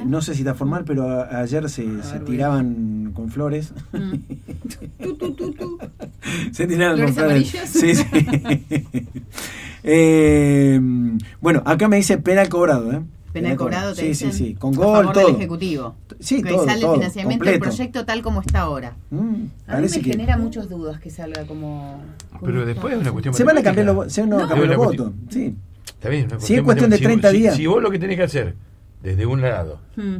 no sé si está formal, pero ayer se tiraban con flores. Se tiraban con flores. Sí. Bueno, acá me dice penal cobrado, Penal cobrado, te dicen. Sí, con gol, todo. Del Ejecutivo. Sí, que todo, sale todo, el financiamiento completo. del proyecto tal como está ahora. A mí me genera muchas dudas que salga como pero después es una cuestión se van a cambiar los votos. Sí. Está bien, si es cuestión de 30 días. Si vos lo que tenés que hacer, desde un lado,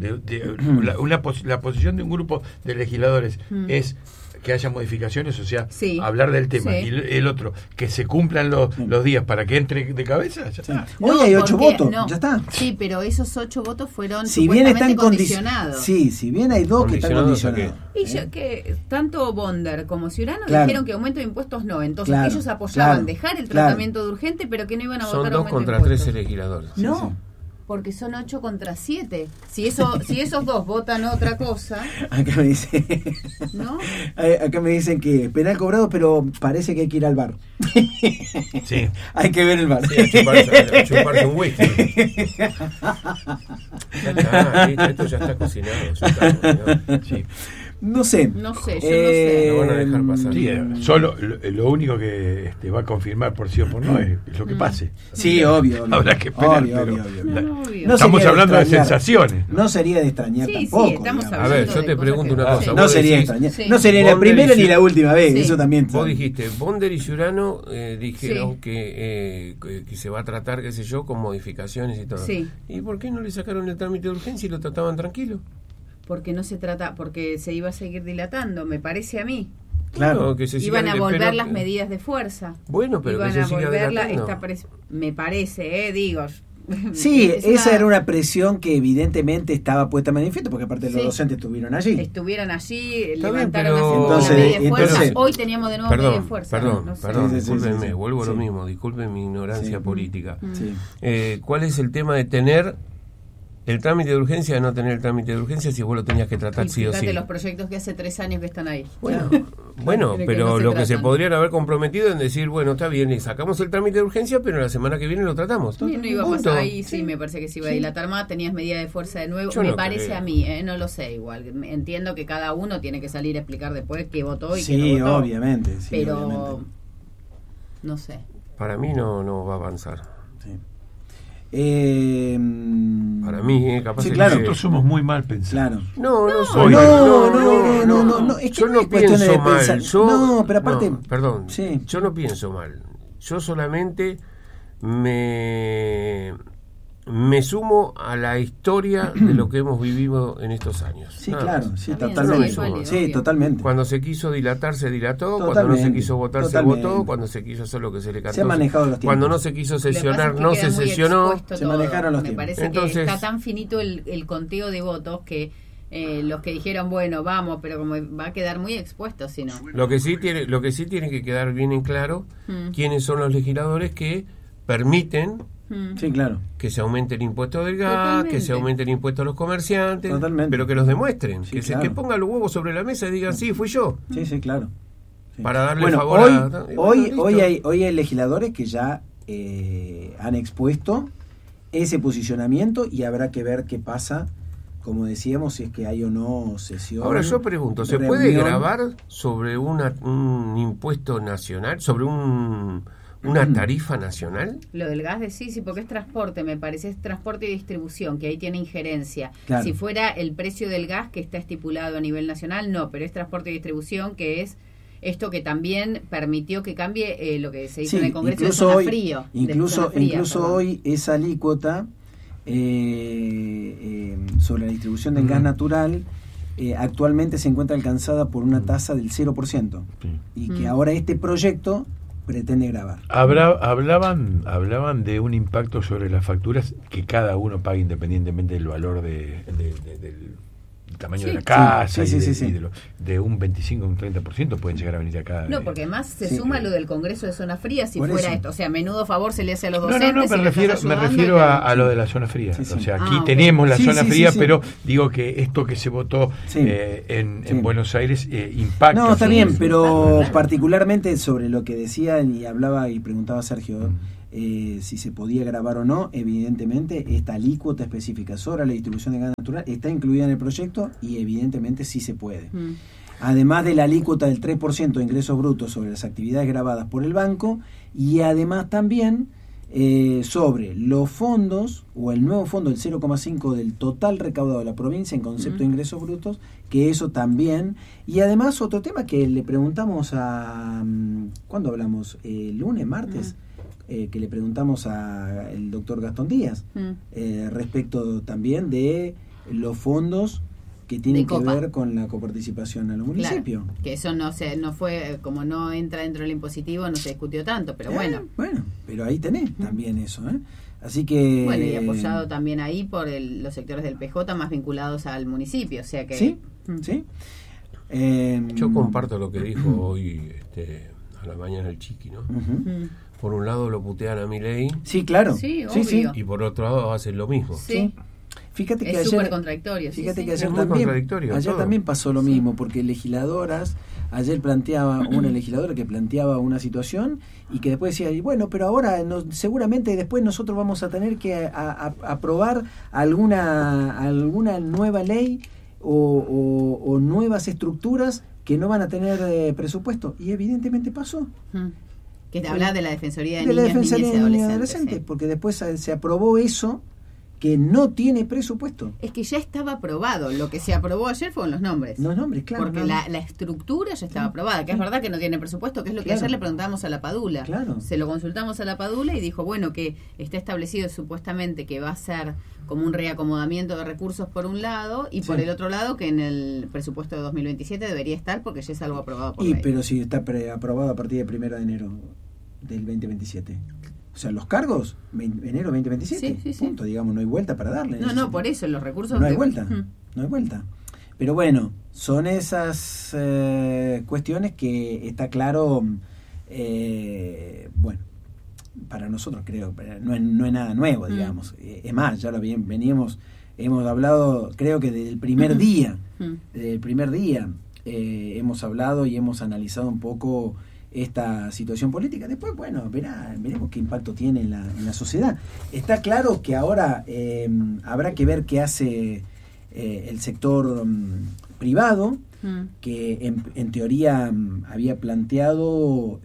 la posición de un grupo de legisladores es que haya modificaciones, o sea, hablar del tema, y el otro, que se cumplan los días para que entre de cabeza, ya está. Hoy hay 8 votos, ya está. Sí, pero esos 8 votos fueron si bien están condicionados. Si bien hay 2 que están condicionados. Y ya que tanto Bonder como Ciudadanos dijeron que aumento de impuestos no, entonces ellos apoyaban dejar el tratamiento de urgente, pero que no iban a votar aumento de impuestos. Son 2 contra 13 legisladores. No. Porque son 8 contra 7. Si esos 2 votan otra cosa. Acá me dice. ¿No? Acá me dicen que penal cobrado, pero parece que hay que ir al bar. Sí. Hay que ver el bar. Sí, a chuparse un whisky. Esto ya está cocinado. Sí. No sé. Yo no sé. Lo van a dejar pasar. Sí, solo lo único que va a confirmar por sí o por no es lo que pase. Sí, obvio. Habrá que esperar. Obvio. Estamos hablando de sensaciones. No sería de extrañar tampoco. Sí, estamos hablando. A ver, yo te pregunto una cosa. No sería extrañar. No sería la primera ni la última vez. Eso también. Vos dijiste, Bonder y Ciurano dijeron que se va a tratar, qué sé yo, con modificaciones y todo. Sí. ¿Y por qué no le sacaron el trámite de urgencia y lo trataban tranquilo? Porque porque se iba a seguir dilatando, me parece a mí. Claro, que se iban a volver las medidas de fuerza. Bueno, pero iban que se a siga volverla, dilatando. me parece, digo. Sí, esa era una presión que evidentemente estaba puesta en manifiesto, porque aparte los docentes estuvieron allí. Estuvieron allí, está levantaron bien, las medidas de fuerza. Hoy teníamos de nuevo medidas de fuerza. Perdón, discúlpenme, vuelvo a lo mismo, disculpen mi ignorancia política. ¿Cuál es el tema de tener el trámite de urgencia, de no tener el trámite de urgencia, si vos lo tenías que tratar sí o sí? Los proyectos que hace 3 años que están ahí. Bueno, pero lo que se podrían haber comprometido en decir, bueno, está bien, y sacamos el trámite de urgencia, pero la semana que viene lo tratamos. Y no iba a pasar ahí, sí, me parece que se iba a dilatar más, tenías medida de fuerza de nuevo. Me parece a mí, no lo sé igual. Entiendo que cada uno tiene que salir a explicar después qué votó y qué no votó. Obviamente, pero no sé. Para mí no va a avanzar. Para mí, capaz sí, claro. Nosotros somos muy mal pensados. No, es que yo no pienso mal. No, pero aparte, perdón, yo no pienso mal. Yo solamente me sumo a la historia de lo que hemos vivido en estos años. Sí, claro, sí, totalmente. Sí, totalmente. Cuando se quiso dilatar, se dilató. Cuando no se quiso votar, se votó. Cuando se quiso hacer lo que se le cantó, se han manejado los tiempos. Cuando no se quiso sesionar, no se sesionó. Se manejaron los tiempos. Me parece que está tan finito el conteo de votos que los que dijeron, bueno, vamos, pero como va a quedar muy expuesto, si no. Lo que sí tiene que quedar bien en claro quiénes son los legisladores que permiten que se aumente el impuesto del gas, que se aumente el impuesto a los comerciantes, pero que los demuestren, que pongan los huevos sobre la mesa y digan, sí, fui yo. Sí, claro. Para darle favor hoy hay legisladores que ya han expuesto ese posicionamiento y habrá que ver qué pasa, como decíamos, si es que hay o no sesión. Ahora yo pregunto, ¿se puede grabar sobre un impuesto nacional, sobre una tarifa nacional? Lo del gas sí, porque es transporte, me parece, es transporte y distribución, que ahí tiene injerencia. Claro. Si fuera el precio del gas que está estipulado a nivel nacional, no, pero es transporte y distribución, que es esto que también permitió que cambie lo que se hizo en el Congreso de zona frío. Incluso hoy esa alícuota sobre la distribución del gas natural actualmente se encuentra alcanzada por una tasa del 0%. Y que ahora este proyecto pretende grabar. Hablaban de un impacto sobre las facturas que cada uno paga independientemente del valor del tamaño de la casa de un 25 o un 30% pueden llegar a venir acá. No, porque además se suma lo del Congreso de zona fría si fuera esto. O sea, menudo favor se le hace a los docentes. No, me refiero a lo de la zona fría. O sea, aquí tenemos la zona fría, pero digo que esto que se votó en Buenos Aires impacta. No, está bien, pero particularmente sobre lo que decían y hablaba y preguntaba Sergio, si se podía grabar o no. Evidentemente esta alícuota específica sobre la distribución de gas natural está incluida en el proyecto y evidentemente sí se puede. Además de la alícuota del 3% de ingresos brutos sobre las actividades grabadas por el banco, y además también sobre los fondos o el nuevo fondo del 0,5 del total recaudado de la provincia en concepto de ingresos brutos, que eso también. Y además otro tema que le preguntamos ¿cuándo hablamos? ¿Lunes, martes? Que le preguntamos al doctor Gastón Díaz respecto también de los fondos que tienen que ver con la coparticipación a los municipios. Claro, que eso no fue, como no entra dentro del impositivo, no se discutió tanto, pero bueno. Bueno, pero ahí tenés también eso, Así que... Bueno, y apoyado también ahí por los sectores del PJ más vinculados al municipio, o sea que... Sí, sí. Yo comparto lo que dijo hoy a la mañana el Chiqui, ¿no? Por un lado lo putean a Milei. Sí, claro. Sí, obvio. Y por otro lado hacen lo mismo. Sí. Fíjate que es súper contradictorio. Fíjate que ayer también pasó lo mismo, porque legisladoras, ayer planteaba una legisladora que planteaba una situación y que después decía, y bueno, pero ahora seguramente después nosotros vamos a tener que aprobar alguna nueva ley o nuevas estructuras que no van a tener presupuesto. Y evidentemente pasó. Que te habla de la Defensoría de Niñas y Adolescentes. Porque después se aprobó eso que no tiene presupuesto. Es que ya estaba aprobado. Lo que se aprobó ayer fueron los nombres. Los nombres, claro. Porque la estructura ya estaba aprobada, que es verdad que no tiene presupuesto, que es lo que ayer le preguntábamos a la Padula. Claro. Se lo consultamos a la Padula y dijo, bueno, que está establecido supuestamente que va a ser como un reacomodamiento de recursos por un lado y por el otro lado que en el presupuesto de 2027 debería estar porque ya es algo aprobado por ley. Pero si está aprobado a partir del 1 de enero del 2027. O sea, los cargos, enero 2027, punto, digamos, no hay vuelta para darle. No, por eso, los recursos... No hay vuelta, no hay vuelta. Pero bueno, son esas cuestiones que está claro, bueno, para nosotros creo, no es nada nuevo, digamos. Es más, ya lo hemos hablado, creo que desde el primer día, hemos hablado y hemos analizado un poco esta situación política. Después, bueno, veremos qué impacto tiene en la sociedad. Está claro que ahora habrá que ver qué hace el sector privado, que en teoría había planteado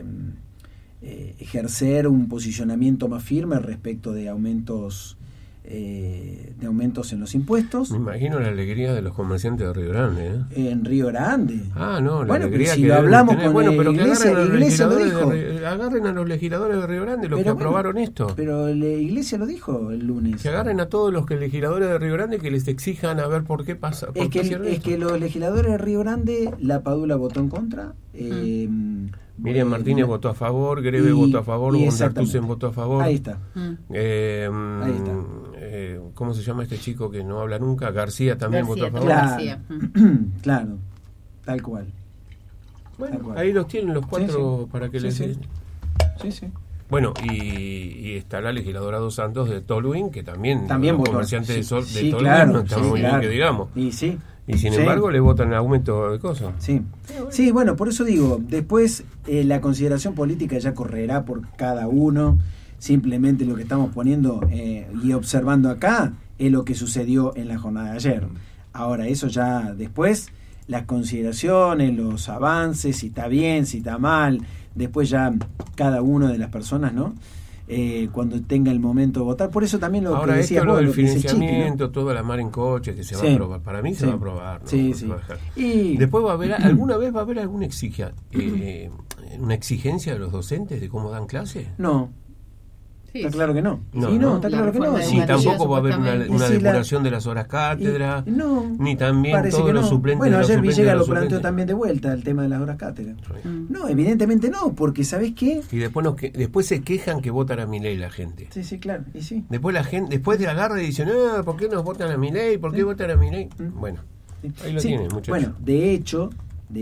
ejercer un posicionamiento más firme respecto de aumentos en los impuestos. Me imagino la alegría de los comerciantes de Río Grande. En Río Grande. No, la alegría si que lo hablamos con pero Iglesia lo dijo. Agarren a los legisladores de Río Grande, los que aprobaron esto. Pero la Iglesia lo dijo el lunes. Que agarren a todos los legisladores de Río Grande que les exijan a ver por qué pasa. Es que los legisladores de Río Grande, la Padula votó en contra. Miriam Martínez votó a favor, Greve votó a favor, Bondartusen votó a favor. Ahí está. Ahí está. ¿Cómo se llama este chico que no habla nunca? García también votó a favor. Claro, tal cual. Bueno, ahí los tienen los cuatro para que les... Sí. Bueno, y está la legisladora Dos Santos de Tolwyn, que también votó. Comerciantes de Tolwyn no está muy bien que digamos. Y sin embargo le votan aumento de cosas. Sí, bueno, por eso digo, después la consideración política ya correrá por cada uno. Simplemente lo que estamos poniendo y observando acá es lo que sucedió en la jornada de ayer. Ahora, eso ya después, las consideraciones, los avances, si está bien, si está mal, después ya cada una de las personas, ¿no? Cuando tenga el momento de votar. Por eso también lo ahora que decías vos, lo del financiamiento, ¿no? Toda la mar en coche que se va a aprobar. Para mí se va a aprobar. ¿No? Sí. Y después va a haber, ¿alguna vez va a haber alguna una exigencia de los docentes de cómo dan clase? No. Está claro que no. Está claro que no. Sí, tampoco va a haber una depuración de las horas cátedra, ni también todos los suplentes. Bueno, ayer Villegas lo planteó también de vuelta, el tema de las horas cátedra. No, evidentemente no, porque ¿sabés qué? Y después se quejan que votan a Milei la gente. Sí, claro. Y sí. Después la gente, después de agarra y dicen, ¿por qué nos votan a Milei? ¿Por qué votan a Milei? Bueno, ahí lo tienen, muchachos. Bueno, de hecho,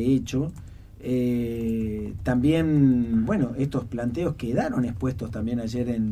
también, bueno, estos planteos quedaron expuestos también ayer en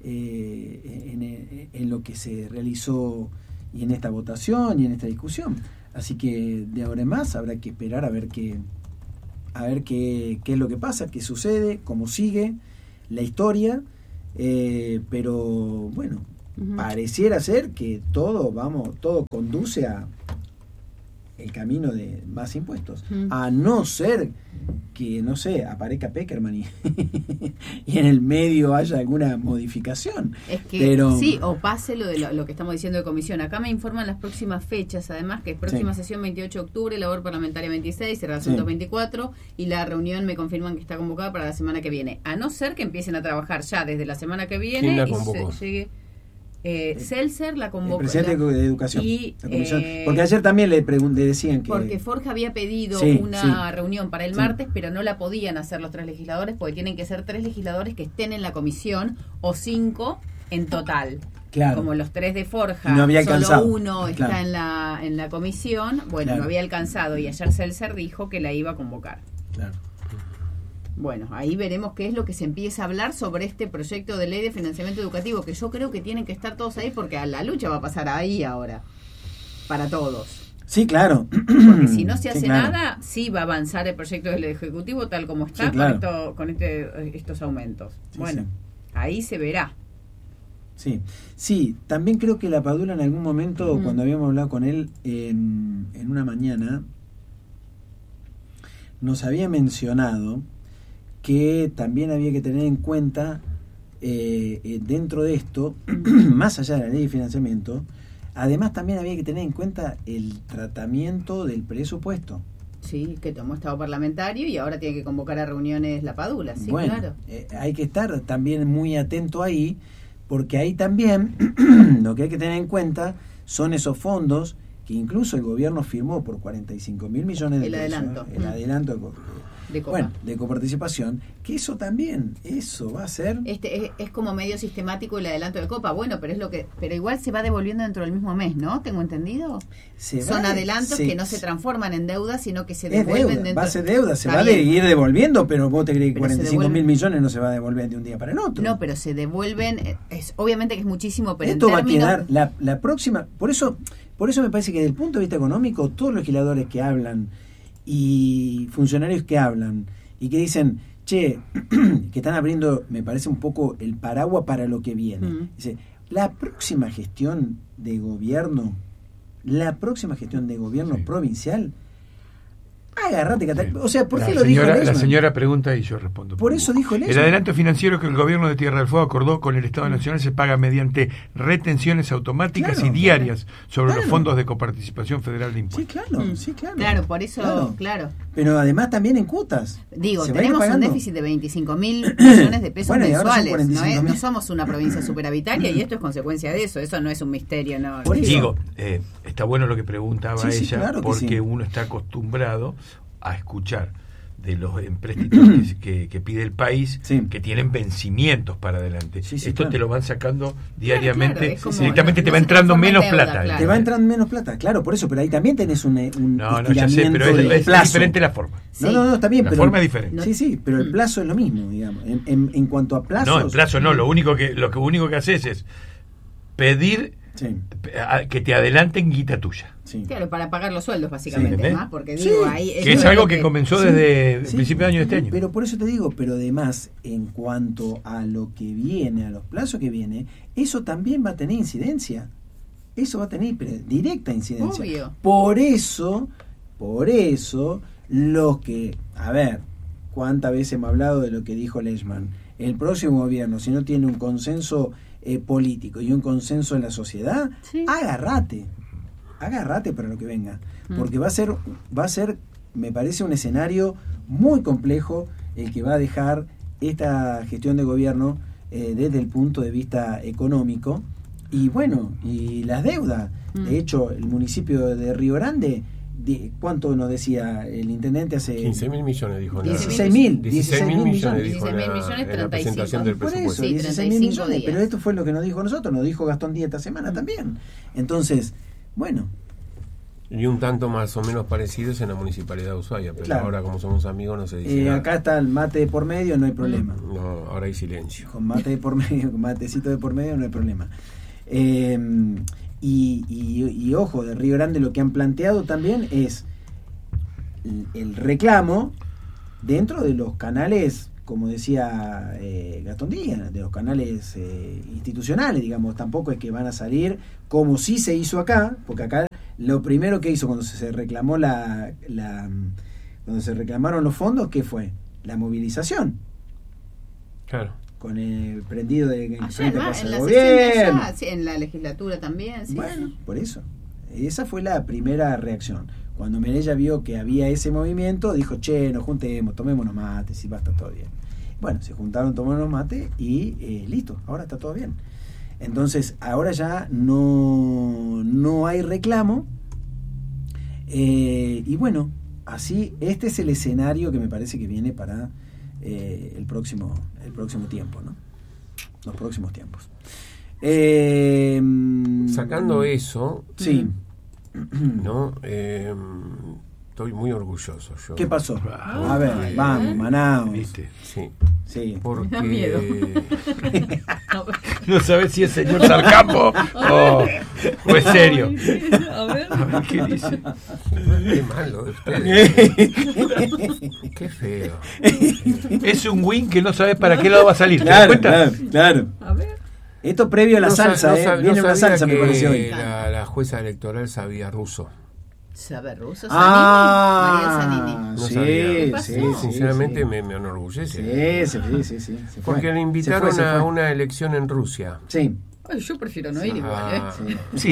lo que se realizó y en esta votación y en esta discusión. Así que de ahora en más habrá que esperar a ver qué es lo que pasa, qué sucede, cómo sigue la historia. pero bueno, pareciera ser que todo conduce a el camino de más impuestos, a no ser que, no sé, aparezca Peckerman y en el medio haya alguna modificación. Es que sí, o pase lo de lo que estamos diciendo de comisión. Acá me informan las próximas fechas, además, que es próxima sesión 28 de octubre, labor parlamentaria 26, será asuntos 24, y la reunión me confirman que está convocada para la semana que viene. A no ser que empiecen a trabajar ya desde la semana que viene. ¿Quién la convocó? Llegue Seltzer la convocó. El presidente de Educación. La comisión, porque ayer también le decían que... Porque Forja había pedido una reunión para el martes, pero no la podían hacer los 3 legisladores, porque tienen que ser 3 legisladores que estén en la comisión, o 5 en total. Claro. Como los 3 de Forja, no había alcanzado. Solo uno está en la comisión, bueno, no había alcanzado, y ayer Seltzer dijo que la iba a convocar. Claro. Bueno, ahí veremos qué es lo que se empieza a hablar sobre este proyecto de ley de financiamiento educativo, que yo creo que tienen que estar todos ahí, porque la lucha va a pasar ahí ahora, para todos. Sí, claro. Porque si no se hace nada, sí va a avanzar el proyecto del Ejecutivo tal como está, con estos aumentos. Bueno, ahí se verá. Sí, también creo que la Padula en algún momento, cuando habíamos hablado con él en una mañana, nos había mencionado que también había que tener en cuenta dentro de esto, más allá de la ley de financiamiento, además también había que tener en cuenta el tratamiento del presupuesto. Sí, que tomó estado parlamentario y ahora tiene que convocar a reuniones la Padula, sí, bueno, claro. Hay que estar también muy atento ahí, porque ahí también lo que hay que tener en cuenta son esos fondos que incluso el gobierno firmó por 45.000 millones de pesos. El adelanto de coparticipación, que eso va a ser... Es como medio sistemático el adelanto de copa, bueno, pero igual se va devolviendo dentro del mismo mes, ¿no? ¿Tengo entendido? Son adelantos que no se transforman en deuda, sino que se devuelven dentro... Va a ser deuda, se va a ir devolviendo, pero vos te crees que 45.000 millones no se va a devolver de un día para el otro. No, pero se devuelven, obviamente que es muchísimo, pero esto va a quedar, la próxima, por eso me parece que desde el punto de vista económico, todos los legisladores que hablan y funcionarios que hablan y que dicen, que están abriendo, me parece un poco el paraguas para lo que viene. Dice, la próxima gestión de gobierno provincial, agárrate, o sea, ¿por qué lo dijo Lechman? La señora pregunta y yo respondo. Por eso dijo Lechman. El adelanto financiero que el gobierno de Tierra del Fuego acordó con el Estado Nacional se paga mediante retenciones automáticas y diarias sobre los fondos de coparticipación federal de impuestos. Sí, claro. Claro, por eso, claro. Pero además también en cuotas. Digo, tenemos un déficit de 25.000 millones de pesos mensuales. No somos una provincia superavitaria y esto es consecuencia de eso. Eso no es un misterio, ¿no? Digo, está bueno lo que preguntaba ella, claro porque uno está acostumbrado a escuchar de los empréstitos que pide el país que tienen vencimientos para adelante. Esto te lo van sacando diariamente, directamente te va entrando menos plata. Te va entrando menos plata, claro, por eso, pero ahí también tenés un estiramiento ya sé, pero es diferente la forma. No, está bien, la forma es diferente. Sí, pero el plazo es lo mismo, digamos. En cuanto a plazos... No, el plazo no, lo único que haces es pedir que te adelanten guita tuya. Claro, para pagar los sueldos básicamente, ¿no? Porque digo, ahí que es algo que comenzó desde el principio de año de este año. Pero por eso te digo, pero además, en cuanto a lo que viene, a los plazos que viene, eso también va a tener incidencia. Eso va a tener directa incidencia. Obvio. Por eso, los que, a ver, ¿cuántas veces hemos hablado de lo que dijo Lechman? El próximo gobierno, si no tiene un consenso político y un consenso en la sociedad, agárrate para lo que venga, porque va a ser, me parece, un escenario muy complejo el que va a dejar esta gestión de gobierno desde el punto de vista económico y bueno, y las deudas. De hecho, el municipio de Río Grande, ¿cuánto nos decía el intendente hace? 15.000 millones dijo. 16.000 millones dijo 16.000 millones, en la presentación del presupuesto. Por eso, 16.000 millones, pero esto fue lo que nos dijo nosotros, nos dijo Gastón Díaz esta semana también. Entonces, bueno. Y un tanto más o menos parecidos en la municipalidad de Ushuaia, pero ahora como somos amigos no se dice nada. Acá está el mate de por medio, no hay problema. No, ahora hay silencio. Con mate de por medio, con matecito de por medio no hay problema. Y ojo, de Río Grande lo que han planteado también es el reclamo dentro de los canales como decía Gastón Díaz, de los canales institucionales, digamos, tampoco es que van a salir como sí se hizo acá, porque acá lo primero que hizo cuando se reclamó cuando se reclamaron los fondos, ¿qué fue? La movilización. Claro. Con el prendido de frente a el gobierno. Sí, en la legislatura también. Sí, bueno, por eso. Esa fue la primera reacción. Cuando Menella vio que había ese movimiento, dijo, che, nos juntemos, tomémonos mates y va a estar todo bien. Bueno, se juntaron, tomaron mates y listo, ahora está todo bien. Entonces, ahora ya no hay reclamo. Y bueno, así, este es el escenario que me parece que viene para el próximo tiempo, ¿no? Los próximos tiempos. Sacando eso, sí, ¿no? Estoy muy orgulloso yo. ¿Qué pasó? A ver, vamos, Manaos. ¿Viste? Sí. Porque da miedo. No sabes si es señor Sarcampo o es serio. A ver qué dice. Qué malo de ustedes. Qué feo. Es un win que no sabes para qué lado va a salir. ¿Te das cuenta? Claro. A ver. Esto previo a la salsa, viene una salsa, me pareció hoy. La jueza electoral sabía ruso. ¿Sabe ruso? María Sanini. Sí, sinceramente me enorgullece. Sí. Porque le invitaron a una elección en Rusia. Sí. Ay, yo prefiero no ir igual, Sí.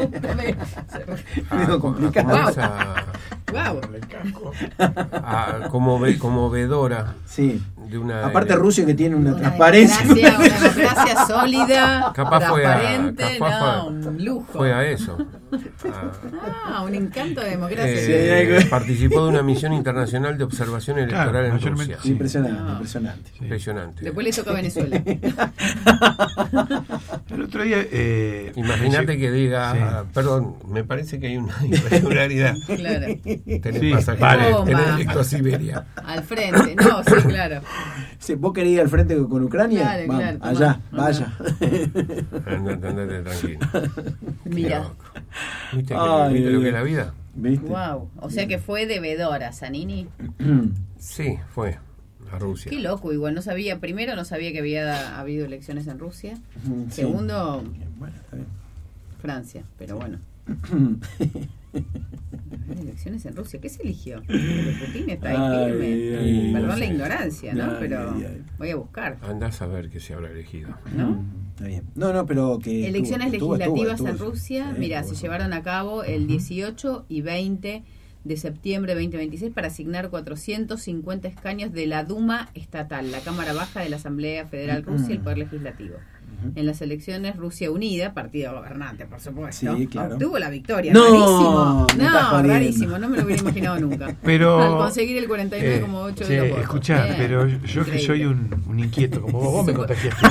Complicado. Como vedora. Sí. De una aparte Rusia que tiene una transparencia. Una democracia sólida, capaz transparente, un lujo. Fue a eso. Un encanto de democracia. Participó de una misión internacional de observación electoral en Rusia. Sí. Impresionante. Después le toca a Venezuela. El otro día... imagínate que diga, perdón, me parece que hay una irregularidad. Claro. Tenés pasajeros, tenés directo a Siberia. Al frente, no, sí, claro. Sí, ¿vos querés ir al frente con Ucrania? Claro, allá, vaya. Andate tranquilo. Mira. ¿Viste lo que es la vida? ¿Viste? Wow. O sea que fue devedora, Sanini. Sí, fue a Rusia. Qué loco, igual no sabía. Primero, no sabía que había habido elecciones en Rusia. Segundo, está bien. Francia, pero bueno. Elecciones en Rusia, ¿qué se eligió? Putin está ahí firme. Perdón la ignorancia, ¿no? Pero voy a buscar. Andás a ver qué se habrá elegido. ¿No? Está bien. No, pero que elecciones legislativas en Rusia, mira, se llevaron a cabo el 18 y 20 de septiembre de 2026 para asignar 450 escaños de la Duma estatal, la Cámara Baja de la Asamblea Federal Rusia, el Poder Legislativo. En las elecciones, Rusia Unida, partido gobernante, por supuesto, obtuvo la victoria. Rarísimo. Rarísimo, no me lo hubiera imaginado nunca. Pero, al conseguir el 49,8% de los votos. Escuchá, pero yo que soy un inquieto, como vos me contagiaste.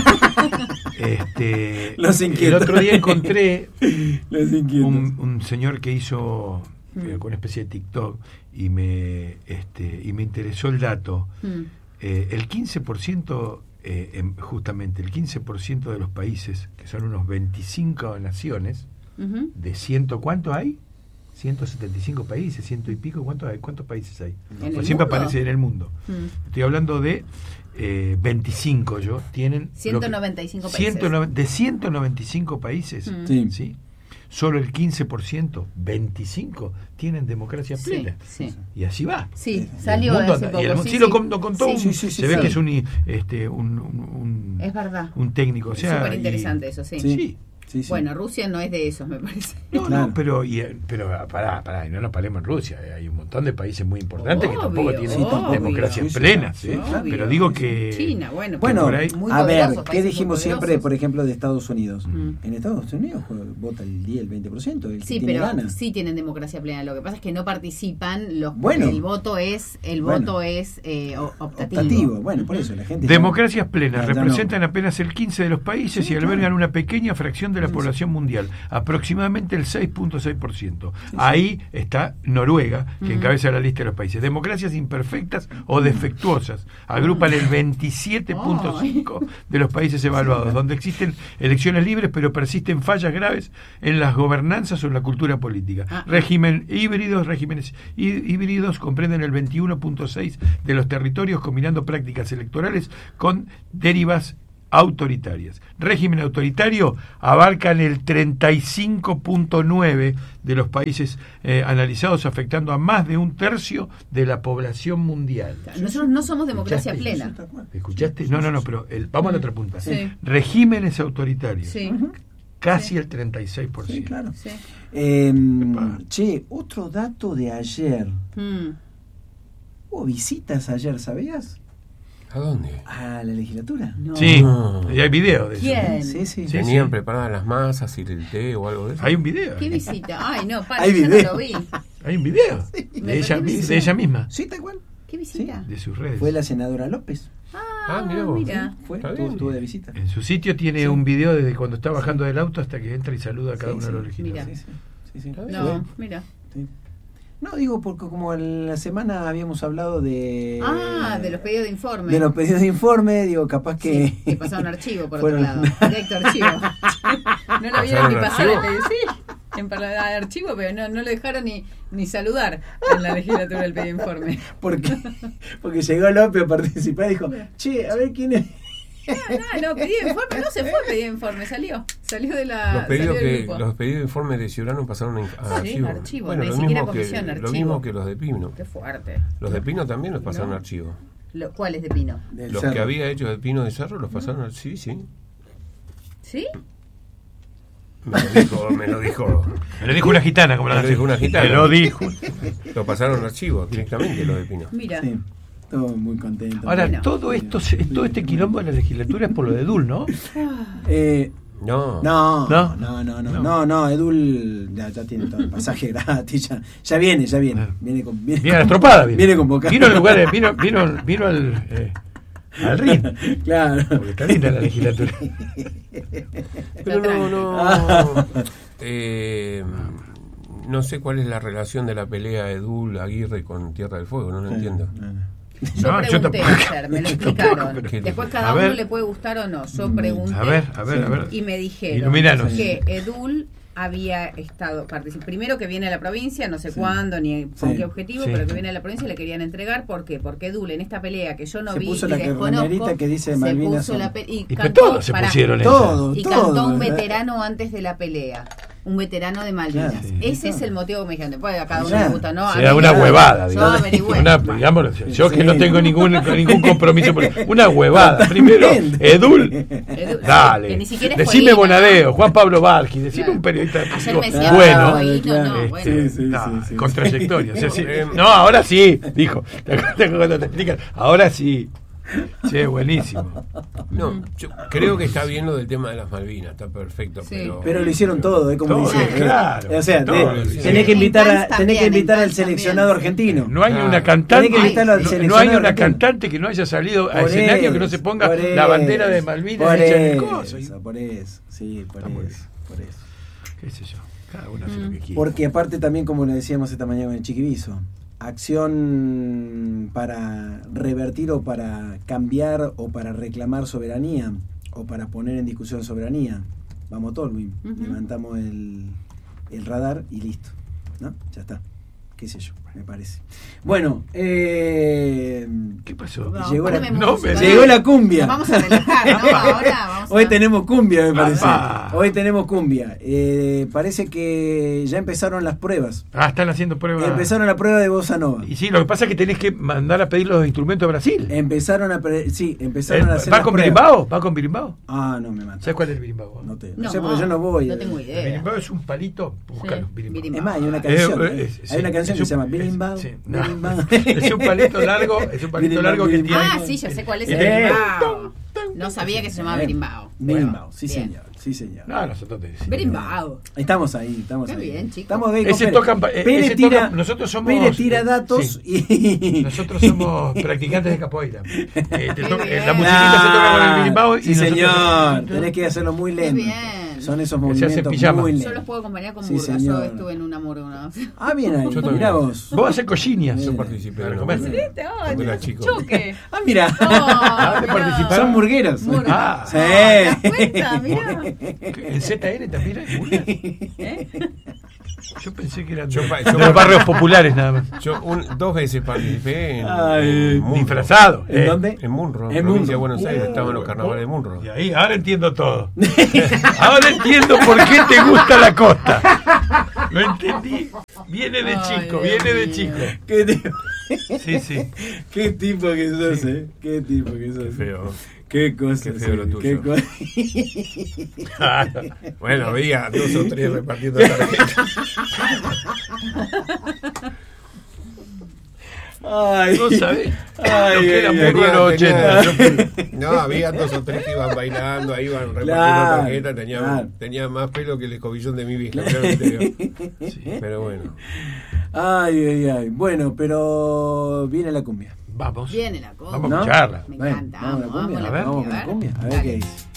Los inquietos. El otro día encontré un señor que hizo con una especie de TikTok y me interesó el dato. El 15%... justamente el 15% de los países, que son unos 25 naciones, de ciento, ¿cuánto hay? 175 países, ciento y pico, ¿cuántos países hay? Pues siempre aparece en el mundo. Estoy hablando de 25, tienen 195 países. De 195 países, ¿sí? Solo el 15%, 25, tienen democracia plena. Sí. Y así va. Sí, salió hace poco. Y el sí lo contó. Se ve que es es verdad. un técnico. O sea, súper interesante eso, sí. Bueno, Rusia no es de esos, me parece. No, pero pará, no nos paremos en Rusia. Hay un montón de países muy importantes que tampoco tienen democracia plena. Pero digo que... China, bueno, ahí, a ver, ¿qué dijimos siempre, por ejemplo, de Estados Unidos? En Estados Unidos vota el 10, el 20%. Sí, pero gana. Sí tienen democracia plena. Lo que pasa es que no participan los... Bueno, el voto es optativo. Bueno, por eso la gente... Democracias plenas representan apenas el 15% de los países y albergan una pequeña fracción de la población mundial, aproximadamente el 6.6%. Ahí está Noruega, que encabeza la lista de los países. Democracias imperfectas o defectuosas agrupan el 27.5% de los países evaluados, donde existen elecciones libres, pero persisten fallas graves en las gobernanzas o en la cultura política. Regímenes híbridos comprenden el 21.6% de los territorios, combinando prácticas electorales con derivas autoritarias. Régimen autoritario abarcan el 35.9% de los países analizados, afectando a más de un tercio de la población mundial. Nosotros no somos democracia plena. ¿Escuchaste? No, vamos a la otra punta. Sí. Regímenes autoritarios. Sí. Casi el 36%. Sí, claro. Sí. Otro dato de ayer. Hubo visitas ayer, ¿sabías? ¿A dónde? A la legislatura. No. Sí, y hay video de ¿Quién? eso. Sí. ¿Tenían preparadas las masas y el té o algo de eso? Hay un video. ¿Qué visita? Ay, no, yo no lo vi. Hay un video de ella misma. Sí, tal cual. ¿Qué visita? De sus redes. Fue la senadora López. Mira vos. Mira. Estuvo de visita. En su sitio tiene un video desde cuando está bajando del auto hasta que entra y saluda a cada uno de los legisladores. No, mira. Sí. No, digo porque como en la semana habíamos hablado de... de los pedidos de informe. De los pedidos de informe, digo, capaz que... Sí, que pasaron archivo por otro lado. Directo archivo. No lo vieron ni pasar el pedido. Sí, en de archivo, pero no lo dejaron ni saludar en la legislatura del pedido de informe. Porque llegó López a participar y dijo, che, a ver quién es... No, pedido de informe, no se fue pedido de informe, salió de la... Los pedidos de informe de Ciudadanos pasaron a archivo. Bueno, ni siquiera comisión, lo mismo que los de Pino. Qué fuerte. Los de Pino también los pasaron a archivo. ¿Cuáles de Pino? Los que había hecho de Pino de Cerro los pasaron a archivo, sí. ¿Sí? Me lo dijo una gitana, como me lo dijo una gitana. Me lo dijo. Lo pasaron a archivo directamente los de Pino. Mira. Sí. Todo muy contento. Ahora, todo este quilombo de la legislatura es por lo de Edul, ¿no? No, Edul ya tiene todo el pasaje gratis, ya viene viene a la tropada, viene convocado. Vino al lugar, vino al ring. Claro. Porque está linda la legislatura. Pero no sé cuál es la relación de la pelea Edul Aguirre con Tierra del Fuego, no lo entiendo. Yo pregunté ayer, me lo explicaron. Después cada uno le puede gustar o no. Yo pregunté. A ver. Y me dijeron que Edul había estado primero que viene a la provincia, no sé cuándo ni con qué objetivo, pero que viene a la provincia y le querían entregar. ¿Por qué? Porque Edul en esta pelea que yo no vi y desconozco, que dice Malvinas, se puso y cantó, cantó un veterano antes de la pelea. Un veterano de Malvinas. Claro, ese es el motivo que me dijeron. Después a cada uno le gusta, ¿no? Sea una huevada, digamos. Yo que no tengo ningún compromiso por una huevada. Primero, Edul, dale. Que ni siquiera decime Bonadeo, Juan Pablo Valgi, decime un periodista bueno. Con trayectoria. No, ahora sí, dijo. Cuando te explican, ahora sí. Sí, buenísimo. No, yo creo que está bien lo del tema de las Malvinas, está perfecto, pero lo hicieron todo, como dice, claro. O sea, tenés que invitar al seleccionado argentino. No hay una cantante, no hay una cantante que no haya salido a escenario que no se ponga la bandera de Malvinas hecha en el coso. Por eso. Qué sé yo, cada uno hace lo que quiere. Porque aparte también, como le decíamos esta mañana en el Chiquiviso, acción para revertir o para cambiar o para reclamar soberanía o para poner en discusión soberanía. Vamos todos, levantamos el radar y listo, ¿no? Ya está. Qué sé yo, me parece. Bueno, ¿qué pasó? Llegó la cumbia. Nos vamos a relajar, ¿no? Ahora Hoy tenemos cumbia, me parece. Hoy tenemos cumbia. Parece que ya empezaron las pruebas. Están haciendo pruebas. Empezaron la prueba de Bossa Nova. Y sí, lo que pasa es que tenés que mandar a pedir los instrumentos a Brasil. Empezaron a hacer ¿Va con birimbao? ¿Va con birimbao? No me mata. ¿Sabes cuál es el birimbao? No sé, porque yo no voy. No tengo idea. El birimbao es un palito. Buscalo, birimbao. Es más, hay una canción. Hay una canción que se llama Birimbao. Es un palito largo, que tiene. Sí, ya sé cuál es el birimbao. No sabía que se llamaba birimbao. Birimbao, sí señor. No, nosotros te decimos. Birimbao. Estamos ahí. Qué bien, chicos. Estamos bien. Nosotros somos. Pérez tira datos y. Nosotros somos practicantes de capoeira. La musiquita se toca con el birimbao. Sí, señor. Tenés que hacerlo muy lento. Son esos movimientos muy lentos. Yo los puedo acompañar con murga. Yo estuve en una murga una vez. Bien ahí, mirá vos. Vos haces cochinias. Yo participé en comer. Cuando era chico. Choque. Mirá. Son murgueros. Sí. ¿En ZN también hay? Yo pensé que eran de los barrios populares nada más. Yo 2 veces participé en disfrazado. ¿En dónde? En Munro, en provincia de Buenos Aires, estaban los carnavales de Munro. Y ahí, ahora entiendo todo. Ahora entiendo por qué te gusta la costa. Lo entendí. Viene de chico, viene de chico. ¿Qué tipo? Sí. Qué tipo que sos, sí. Qué tipo que sos. Qué feo. Qué cosa. Qué feo lo tuyo. Bueno, había 2 o 3 repartiendo tarjetas. No sabés lo que era Munro en los 80. No, había 2 o 3 que iban bailando, ahí iban repartiendo tarjetas, tenía más pelo que el escobillón de mi vieja. Sí. Pero bueno. Ay. Bueno, pero viene la cumbia. Vamos. Viene la cumbia. Vamos a escucharla. Me encanta. Vamos a la cumbia. A ver. Vamos con la cumbia. A ver qué dice.